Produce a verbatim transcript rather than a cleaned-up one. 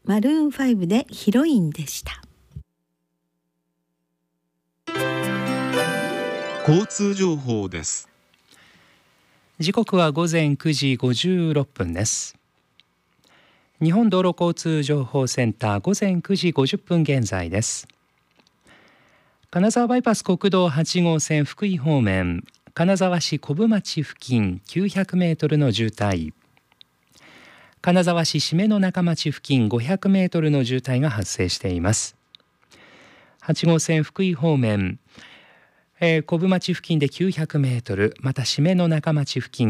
マルーンファイブでヒロインでした。 交通情報です。 時刻はごぜんくじごじゅうろっぷんです。日本道路交通情報センターごぜんくじごじゅっぷん現在です。金沢バイパス国道はち号線福井方面、金沢市小部町付近きゅうひゃくメートルの渋滞、金沢市締めの中町付近ごひゃくメートルの渋滞が発生しています。はち号線福井方面、えー、小部町付近できゅうひゃくメートル、また締めの中町付近